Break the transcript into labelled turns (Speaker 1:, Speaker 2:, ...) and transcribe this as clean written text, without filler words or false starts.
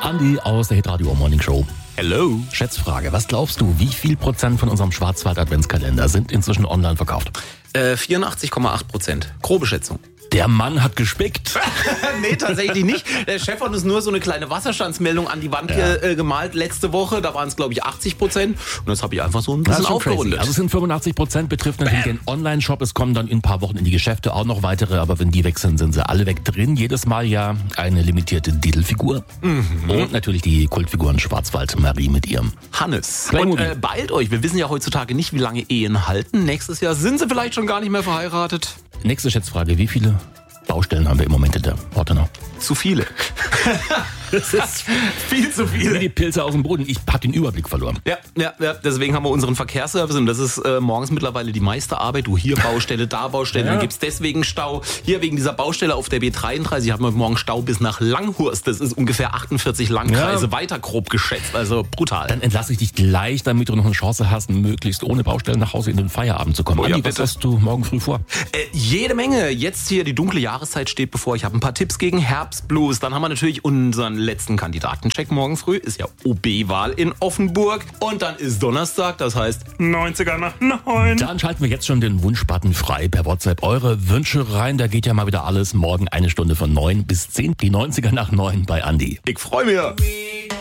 Speaker 1: Andi aus der Hitradio Morning Show.
Speaker 2: Hello.
Speaker 1: Schätzfrage, was glaubst du, wie viel Prozent von unserem Schwarzwald-Adventskalender sind inzwischen online verkauft?
Speaker 2: 84,8%. Grobe Schätzung.
Speaker 1: Der Mann hat gespickt.
Speaker 2: Nee, tatsächlich nicht. Der Chef hat uns nur so eine kleine Wasserstandsmeldung an die Wand gemalt letzte Woche. Da waren es, glaube ich, 80%. Und das habe ich einfach so ein bisschen aufgerundet.
Speaker 1: Also es sind 85%, betrifft natürlich den Online-Shop. Es kommen dann in ein paar Wochen in die Geschäfte auch noch weitere. Aber wenn die weg sind, sind sie alle weg drin. Jedes Mal ja eine limitierte Diddle-Figur. Und natürlich die Kultfiguren Schwarzwald Marie mit ihrem
Speaker 2: Hannes. Und beeilt euch. Wir wissen ja heutzutage nicht, wie lange Ehen halten. Nächstes Jahr sind sie vielleicht schon gar nicht mehr verheiratet.
Speaker 1: Nächste Schätzfrage, wie viele Baustellen haben wir im Moment in der Ortenau?
Speaker 2: Zu viele.
Speaker 1: Das ist
Speaker 2: viel zu
Speaker 1: wie
Speaker 2: viele.
Speaker 1: die Pilze aus dem Boden. Ich habe den Überblick verloren.
Speaker 2: Ja, deswegen haben wir unseren Verkehrsservice und das ist morgens mittlerweile die meiste Arbeit. Du hier Baustelle, da Baustelle, dann gibt's deswegen Stau. Hier wegen dieser Baustelle auf der B33 haben wir morgen Stau bis nach Langhurst. Das ist ungefähr 48 Landkreise weiter grob geschätzt, also brutal.
Speaker 1: Dann entlasse ich dich gleich, damit du noch eine Chance hast, möglichst ohne Baustellen nach Hause in den Feierabend zu kommen.
Speaker 2: Oh ja,
Speaker 1: Andi, was
Speaker 2: bitte.
Speaker 1: hast du morgen früh vor?
Speaker 2: Jede Menge. Jetzt hier die dunkle Jahreszeit steht bevor. Ich habe ein paar Tipps gegen Herbstblues. Dann haben wir natürlich unseren letzten Kandidatencheck morgen früh. Ist ja OB-Wahl in Offenburg. Und dann ist Donnerstag, das heißt 90er nach 9.
Speaker 1: Dann schalten wir jetzt schon den Wunschbutton frei per WhatsApp. Eure Wünsche rein, da geht ja mal wieder alles. Morgen eine Stunde von 9 bis 10, die 90er nach 9 bei Andi.
Speaker 2: Ich freue mich.